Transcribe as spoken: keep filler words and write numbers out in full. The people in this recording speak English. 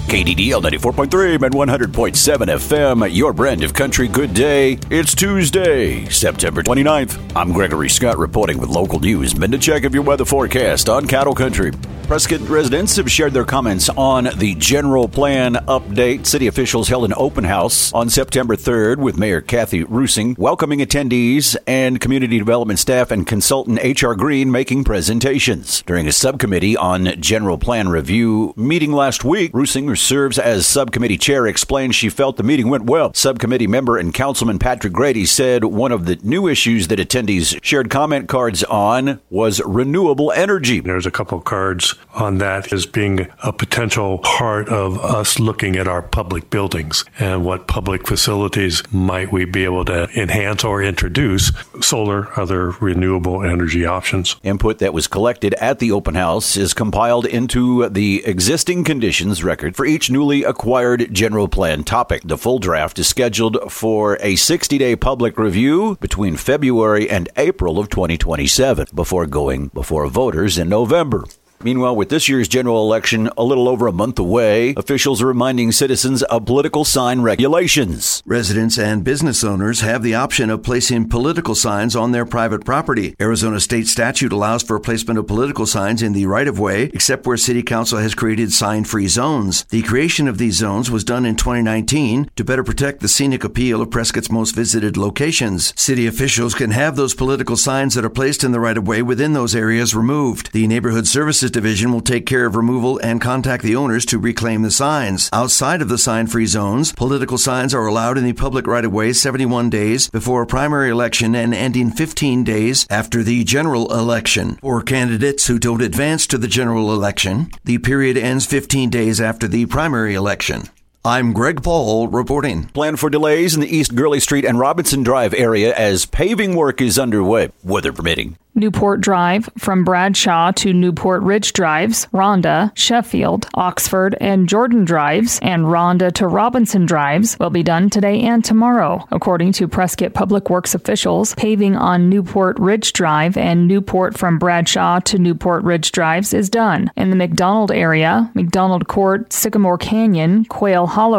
K D D L ninety-four point three and one hundred point seven F M, your brand of country. Good day. It's Tuesday, September twenty-ninth. I'm Gregory Scott reporting with local news. Minute check of your weather forecast on Cattle Country. Prescott residents have shared their comments on the general plan update. City officials held an open house on September third with Mayor Kathy Rusing, welcoming attendees and community development staff and consultant H R Green making presentations. During a subcommittee on general plan review meeting last week, Rusing, who serves as subcommittee chair, explained she felt the meeting went well. Subcommittee member and Councilman Patrick Grady said one of the new issues that attendees shared comment cards on was renewable energy. There's a couple cards on that as being a potential part of us looking at our public buildings and what public facilities might we be able to enhance or introduce solar, other renewable energy options. Input that was collected at the open house is compiled into the existing conditions record for each newly acquired general plan topic. The full draft is scheduled for a sixty-day public review between February and April of twenty twenty-seven before going before voters in November. Meanwhile, with this year's general election a little over a month away, officials are reminding citizens of political sign regulations. Residents and business owners have the option of placing political signs on their private property. Arizona state statute allows for placement of political signs in the right-of-way, except where City Council has created sign-free zones. The creation of these zones was done in twenty nineteen to better protect the scenic appeal of Prescott's most visited locations. City officials can have those political signs that are placed in the right-of-way within those areas removed. The Neighborhood Services Division will take care of removal and contact the owners to reclaim the signs. Outside of the sign-free zones, political signs are allowed in the public right-of-way seventy-one days before a primary election and ending fifteen days after the general election. For candidates who don't advance to the general election, the period ends fifteen days after the primary election. I'm Greg Paul reporting. Plan for delays in the East Gurley Street and Robinson Drive area as paving work is underway, weather permitting. Newport Drive from Bradshaw to Newport Ridge Drives, Rhonda, Sheffield, Oxford, and Jordan Drives, and Rhonda to Robinson Drives will be done today and tomorrow. According to Prescott Public Works officials, paving on Newport Ridge Drive and Newport from Bradshaw to Newport Ridge Drives is done. In the McDonald area, McDonald Court, Sycamore Canyon, Quail Hollow